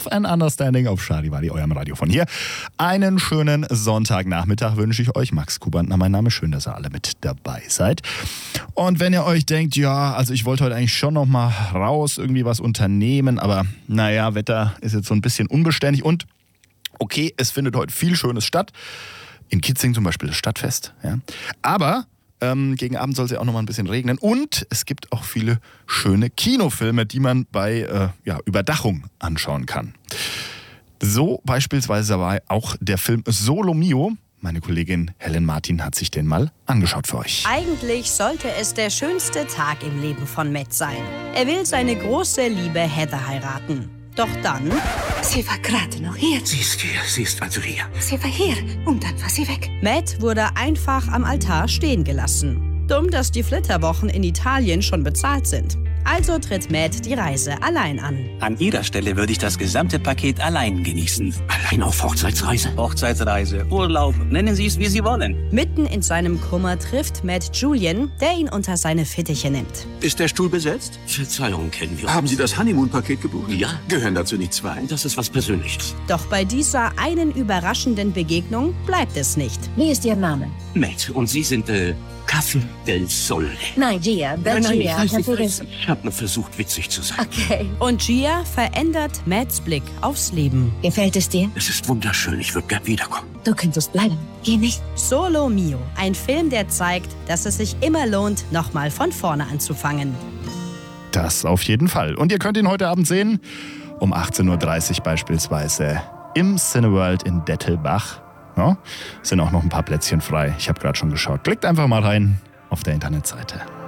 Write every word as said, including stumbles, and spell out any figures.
Love and Understanding auf Charivari, eurem Radio von hier. Einen schönen Sonntagnachmittag wünsche ich euch. Max Kubantner, mein Name. Schön, dass ihr alle mit dabei seid. Und wenn ihr euch denkt, ja, also ich wollte heute eigentlich schon noch mal raus, irgendwie was unternehmen, aber naja, Wetter ist jetzt so ein bisschen unbeständig und okay, es findet heute viel Schönes statt. In Kitzing zum Beispiel das Stadtfest. Ja. Aber ähm, gegen Abend soll es ja auch noch mal ein bisschen regnen. Und es gibt auch viele schöne Kinofilme, die man bei äh, ja, Überdachung anschauen kann. So beispielsweise war auch der Film Solo Mio. Meine Kollegin Helen Martin hat sich den mal angeschaut für euch. Eigentlich sollte es der schönste Tag im Leben von Matt sein. Er will seine große Liebe Heather heiraten. Doch dann... Sie war gerade noch hier. Sie ist hier, sie ist also hier. Sie war hier und dann war sie weg. Matt wurde einfach am Altar stehen gelassen. Dumm, dass die Flitterwochen in Italien schon bezahlt sind. Also tritt Matt die Reise allein an. An Ihrer Stelle würde ich das gesamte Paket allein genießen. Allein auf Hochzeitsreise? Hochzeitsreise, Urlaub, nennen Sie es, wie Sie wollen. Mitten in seinem Kummer trifft Matt Julian, der ihn unter seine Fittiche nimmt. Ist der Stuhl besetzt? Verzeihung, kennen wir uns. Haben Sie das Honeymoon-Paket gebucht? Ja. Gehören dazu nicht zwei? Das ist was Persönliches. Doch bei dieser einen überraschenden Begegnung bleibt es nicht. Wie ist Ihr Name? Matt, und Sie sind, äh, Café del Sole. Nein, Gia. Nein, nein, ich Gia. weiß, ich weiß. Ich habe nur versucht, witzig zu sein. Okay. Und Gia verändert Matts Blick aufs Leben. Gefällt es dir? Es ist wunderschön, ich würde gern wiederkommen. Du könntest bleiben. Geh nicht. Solo Mio, ein Film, der zeigt, dass es sich immer lohnt, nochmal von vorne anzufangen. Das auf jeden Fall. Und ihr könnt ihn heute Abend sehen, um achtzehn Uhr dreißig beispielsweise im Cineworld in Dettelbach. Ja, sind auch noch ein paar Plätzchen frei. Ich habe gerade schon geschaut. Klickt einfach mal rein auf der Internetseite.